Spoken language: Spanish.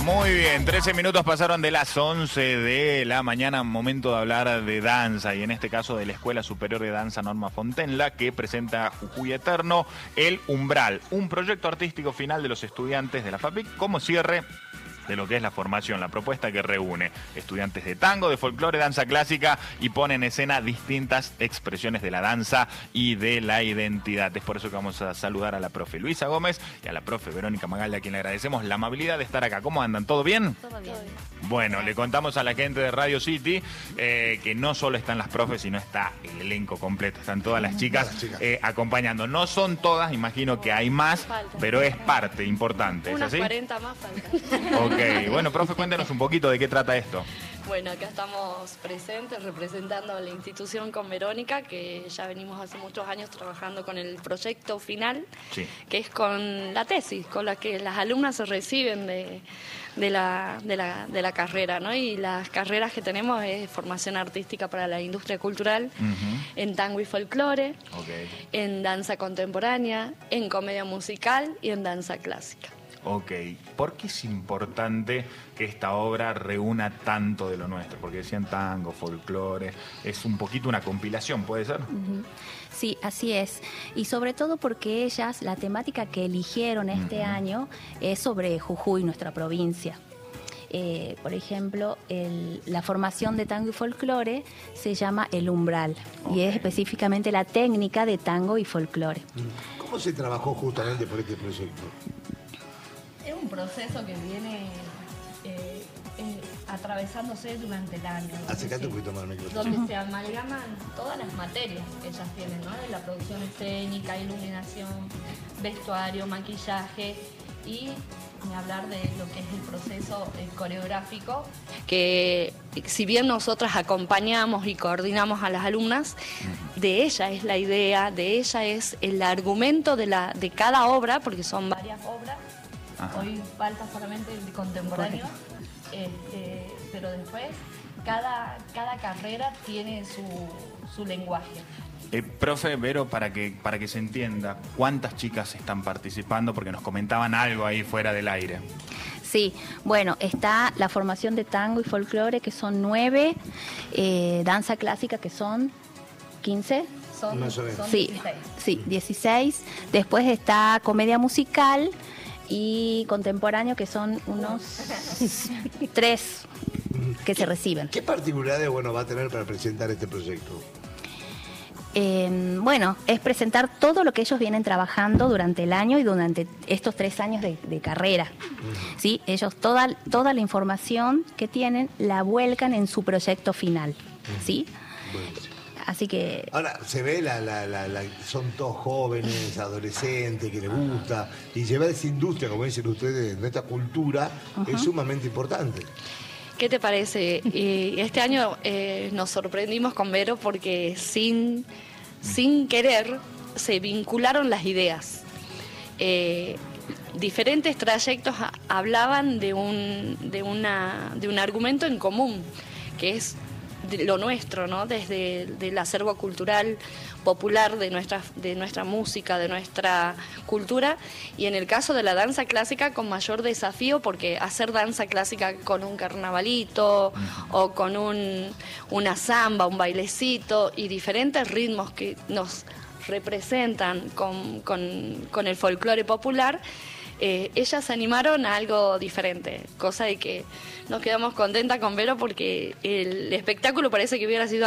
Muy bien, 13 minutos pasaron de las 11 de la mañana, momento de hablar de danza y en este caso de la Escuela Superior de Danza Norma Fontenla, que presenta a Jujuy Eterno, El Umbral, un proyecto artístico final de los estudiantes de la FAPIC como cierre de lo que es la formación, la propuesta que reúne estudiantes de tango, de folclore, danza clásica y pone en escena distintas expresiones de la danza y de la identidad. Es por eso que vamos a saludar a la profe Luisa Gómez y a la profe Verónica Magaldi, a quien le agradecemos la amabilidad de estar acá. ¿Cómo andan? ¿Todo bien? Todo bien. Bueno, le contamos a la gente de Radio City que no solo están las profes, sino está el elenco completo, están todas las chicas acompañando. No son todas, imagino que hay más, pero es parte importante. ¿Es Unas así? 40 más faltan. Ok, bueno, profe, cuéntenos un poquito de qué trata esto. Bueno, acá estamos presentes representando a la institución con Verónica, que ya venimos hace muchos años trabajando con el proyecto final, Sí. que es con la tesis, con la que las alumnas se reciben de la carrera, ¿no? Y las carreras que tenemos es formación artística para la industria cultural, en tango y folclore, en danza contemporánea, en comedia musical y en danza clásica. Ok, ¿por qué es importante que esta obra reúna tanto de lo nuestro? Porque decían tango, folclore, es un poquito una compilación, ¿puede ser? Sí, así es. Y sobre todo porque ellas, la temática que eligieron este año es sobre Jujuy, nuestra provincia. Por ejemplo, la formación de tango y folclore se llama El Umbral y es específicamente la técnica de tango y folclore. ¿Cómo se trabajó justamente por este proyecto? Es un proceso que viene atravesándose durante el año. Acércate un poquito más al micrófono. Donde se amalgaman todas las materias que ellas tienen, ¿no? De la producción escénica, iluminación, vestuario, maquillaje y ni hablar de lo que es el proceso coreográfico, que si bien nosotras acompañamos y coordinamos a las alumnas, de ella es la idea, de ella es el argumento de cada obra, porque son varias obras. Ajá. Hoy falta solamente el contemporáneo, pero después cada carrera tiene su lenguaje. Profe Vero, para que se entienda, ¿cuántas chicas están participando? Porque nos comentaban algo ahí fuera del aire. Sí, bueno, está la formación de tango y folclore, que son 9, danza clásica, que son 15. Son Sí, 16. sí, 16. Después está comedia musical y contemporáneo, que son unos 3 que se reciben. ¿Qué particularidades va a tener para presentar este proyecto? Bueno, es presentar todo lo que ellos vienen trabajando durante el año y durante estos 3 años de carrera. ¿Sí? Ellos toda la información que tienen la vuelcan en su proyecto final. ¿Sí? Buenísimo. Así que... Ahora, se ve, son todos jóvenes, adolescentes, que les gusta, y llevar esa industria, como dicen ustedes, nuestra cultura, es sumamente importante. ¿Qué te parece? Este año nos sorprendimos con Vero porque sin querer se vincularon las ideas. Diferentes trayectos hablaban de un argumento en común, que es de lo nuestro, ¿no? Desde el acervo cultural popular de nuestra música, de nuestra cultura, y en el caso de la danza clásica con mayor desafío, porque hacer danza clásica con un carnavalito o con una samba, un bailecito y diferentes ritmos que nos representan con el folclore popular, ellas se animaron a algo diferente, cosa de que nos quedamos contentas con Vero porque el espectáculo parece que hubiera sido